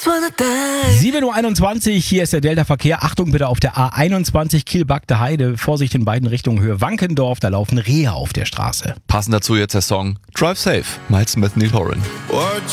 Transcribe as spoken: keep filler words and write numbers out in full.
sieben Uhr einundzwanzig, hier ist der Delta-Verkehr. Achtung bitte auf der A einundzwanzig Kiel-Bagde Heide. Vorsicht in beiden Richtungen Höhe Wankendorf, da laufen Rehe auf der Straße. Passend dazu jetzt der Song Drive Safe, Miles Smith, Neil Horan.